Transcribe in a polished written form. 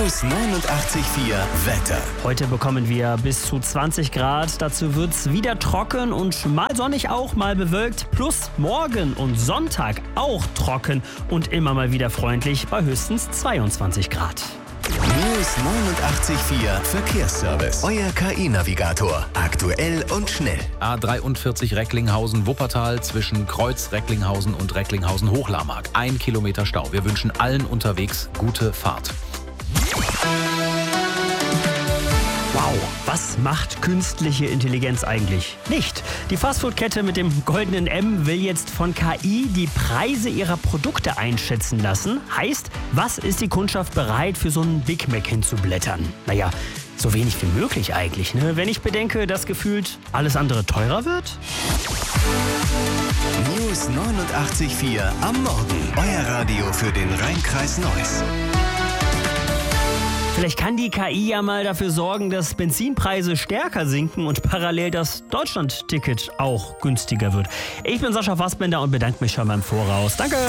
News 89,4 Wetter. Heute bekommen wir bis zu 20 Grad. Dazu wird's wieder trocken und mal sonnig auch, mal bewölkt. Plus morgen und Sonntag auch trocken und immer mal wieder freundlich bei höchstens 22 Grad. News 89,4 Verkehrsservice. Euer KI-Navigator. Aktuell und schnell. A43 Recklinghausen-Wuppertal zwischen Kreuz Recklinghausen und Recklinghausen-Hochlarmark. 1 Kilometer Stau. Wir wünschen allen unterwegs gute Fahrt. Wow, was macht künstliche Intelligenz eigentlich? Nicht. Die Fastfood-Kette mit dem goldenen M will jetzt von KI die Preise ihrer Produkte einschätzen lassen. Heißt, was ist die Kundschaft bereit, für so einen Big Mac hinzublättern? Naja, so wenig wie möglich eigentlich, ne? Wenn ich bedenke, dass gefühlt alles andere teurer wird. News 89,4 am Morgen. Euer Radio für den Rhein-Kreis Neuss. Vielleicht kann die KI ja mal dafür sorgen, dass Benzinpreise stärker sinken und parallel das Deutschland-Ticket auch günstiger wird. Ich bin Sascha Fassbender und bedanke mich schon mal im Voraus. Danke!